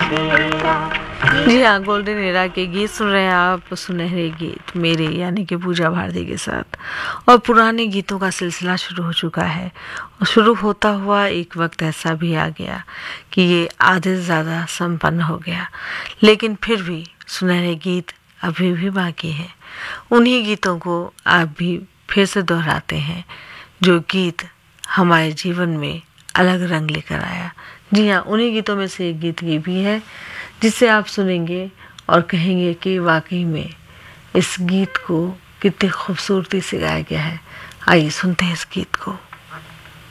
जी हाँ, golden era के गीत सुन रहे हैं आप, सुनहरे गीत मेरे यानी कि पूजा भारती के साथ। और पुराने गीतों का सिलसिला शुरू हो चुका है और शुरू होता हुआ एक वक्त ऐसा भी आ गया कि ये आधे से ज़्यादा संपन्न हो गया, लेकिन फिर भी सुनहरे गीत अभी भी बाकी हैं। उन्हीं गीतों को आप भी फिर से दोहराते हैं, जो गीत हमारे जीवन में अलग रंग लेकर आया। जी हाँ, उन्हीं गीतों में से एक गीत ये भी है जिसे आप सुनेंगे और कहेंगे कि वाकई में इस गीत को कितनी खूबसूरती से गाया गया है। आइए सुनते हैं इस गीत को।